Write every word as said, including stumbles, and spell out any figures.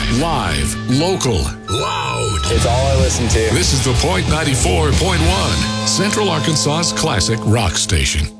Live, local, loud. It's all I listen to. This is the Point ninety-four point one, Central Arkansas's classic rock station.